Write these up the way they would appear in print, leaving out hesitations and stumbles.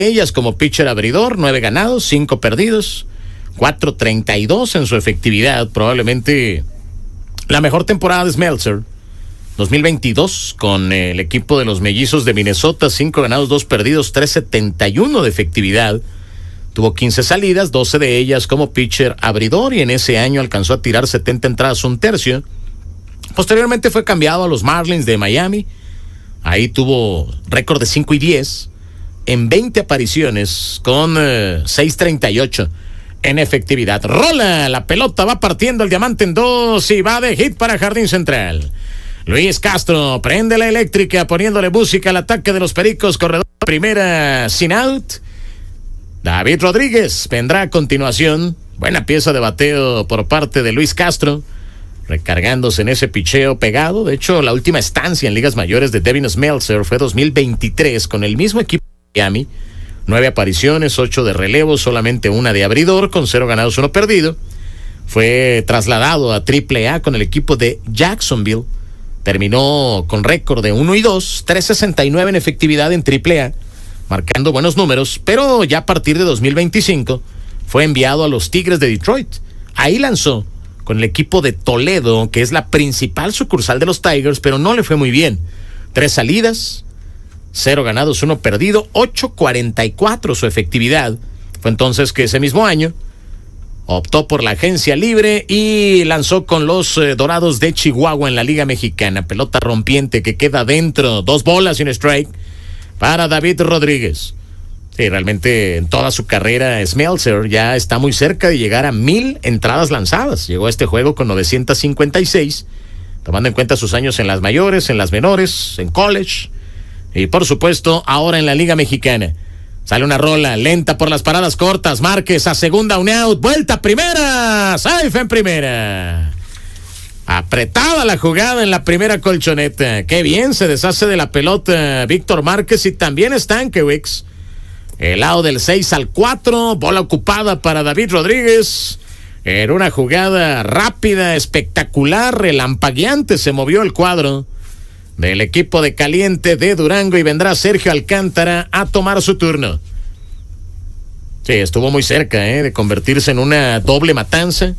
ellas como pitcher abridor, 9 ganados, 5 perdidos, 4.32 en su efectividad, probablemente la mejor temporada de Smeltzer. 2022 con el equipo de los Mellizos de Minnesota, 5 ganados, 2 perdidos, 3.71 de efectividad. Tuvo 15 salidas, 12 de ellas como pitcher abridor, y en ese año alcanzó a tirar 70 entradas, un tercio. Posteriormente fue cambiado a los Marlins de Miami. Ahí tuvo récord de 5-10 en 20 apariciones con 6.38 en efectividad. Rola, la pelota va partiendo el diamante en dos y va de hit para Jardín Central. Luis Castro prende la eléctrica poniéndole música al ataque de los Pericos. Corredor primera sin out. David Rodríguez vendrá a continuación. Buena pieza de bateo por parte de Luis Castro, recargándose en ese picheo pegado. De hecho, la última estancia en ligas mayores de Devin Smeltzer fue 2023 con el mismo equipo de Miami. 9 apariciones, 8 de relevo, solamente una de abridor, con 0 ganados, 1 perdido. Fue trasladado a AAA con el equipo de Jacksonville. Terminó con récord de 1-2, 3.69 en efectividad en AAA, marcando buenos números, pero ya a partir de 2025 fue enviado a los Tigres de Detroit. Ahí lanzó con el equipo de Toledo, que es la principal sucursal de los Tigers, pero no le fue muy bien. 3 salidas, 0 ganados, 1 perdido, 8.44 su efectividad. Fue entonces que ese mismo año optó por la agencia libre y lanzó con los Dorados de Chihuahua en la Liga Mexicana. Pelota rompiente que queda dentro, 2 bolas y un strike para David Rodríguez. Sí, realmente en toda su carrera Smeltzer ya está muy cerca de llegar a 1,000 entradas lanzadas. Llegó a este juego con 956, tomando en cuenta sus años en las mayores, en las menores, en college y por supuesto ahora en la Liga Mexicana. Sale una rola lenta por las paradas cortas. Márquez a segunda, un out, vuelta a primera, safe en primera. Apretada la jugada en la primera colchoneta. Qué bien se deshace de la pelota Víctor Márquez y también Stankiewicz. El lado del 6-4, bola ocupada para David Rodríguez. Era una jugada rápida, espectacular, relampagueante. Se movió el cuadro del equipo de Caliente de Durango y vendrá Sergio Alcántara a tomar su turno. Sí, estuvo muy cerca de convertirse en una doble matanza.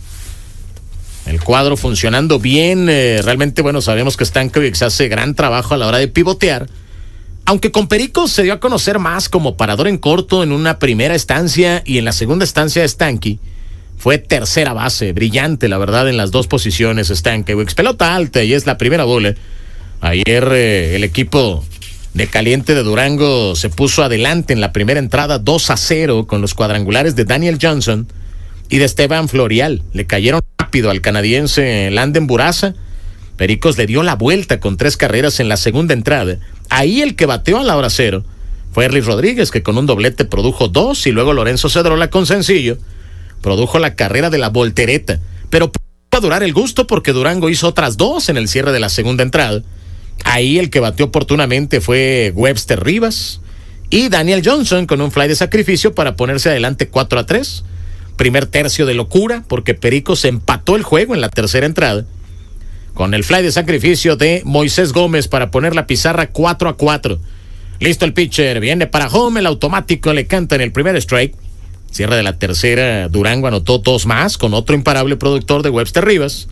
El cuadro funcionando bien. Realmente, bueno, sabemos que Stankiewicz hace gran trabajo a la hora de pivotear. Aunque con Pericos se dio a conocer más como parador en corto en una primera estancia, y en la segunda estancia de Stanky fue tercera base. Brillante, la verdad, en las dos posiciones Stankiewicz. Pelota alta y es la primera bola. Ayer el equipo de Caliente de Durango se puso adelante en la primera entrada 2-0 con los cuadrangulares de Daniel Johnson y de Esteban Florial. Le cayeron rápido al canadiense Landen Buraza. Pericos le dio la vuelta con 3 carreras en la segunda entrada. Ahí el que bateó a la hora cero fue Luis Rodríguez, que con un doblete produjo 2, y luego Lorenzo Cedrola con sencillo produjo la carrera de la voltereta. Pero pudo durar el gusto porque Durango hizo otras 2 en el cierre de la segunda entrada. Ahí el que bateó oportunamente fue Webster Rivas y Daniel Johnson con un fly de sacrificio para ponerse adelante 4-3. Primer tercio de locura porque Pericos empató el juego en la tercera entrada con el fly de sacrificio de Moisés Gómez para poner la pizarra 4-4. Listo el pitcher, viene para home, el automático le canta en el primer strike. Cierre de la tercera, Durango anotó 2 más con otro imparable productor de Webster Rivas.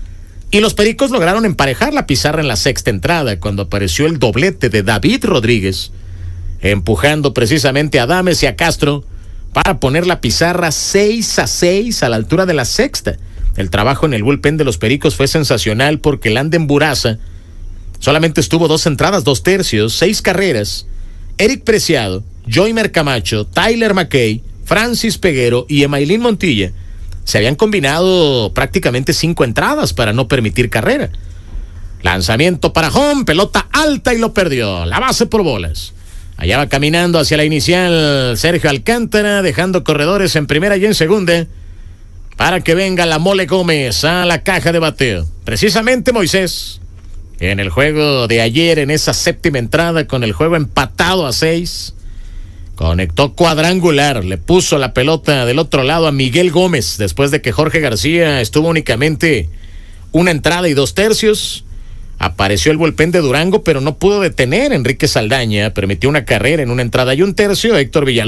Y los Pericos lograron emparejar la pizarra en la sexta entrada cuando apareció el doblete de David Rodríguez, empujando precisamente a Adames y a Castro para poner la pizarra 6-6 a la altura de la sexta. El trabajo en el bullpen de los Pericos fue sensacional porque Landen Buraza solamente estuvo 2 entradas, 2 tercios, 6 carreras. Eric Preciado, Joymer Camacho, Tyler McKay, Francis Peguero y Emailín Montilla se habían combinado prácticamente 5 entradas para no permitir carrera. Lanzamiento para home, pelota alta y lo perdió. La base por bolas. Allá va caminando hacia la inicial Sergio Alcántara, dejando corredores en primera y en segunda para que venga la Mole Gómez a la caja de bateo. Precisamente Moisés, en el juego de ayer, en esa séptima entrada, con el juego empatado a 6, conectó cuadrangular, le puso la pelota del otro lado a Miguel Gómez, después de que Jorge García estuvo únicamente 1 entrada y 2 tercios. Apareció el bullpen de Durango, pero no pudo detener a Enrique Saldaña. Permitió una carrera en una entrada y un tercio. Héctor Villalobos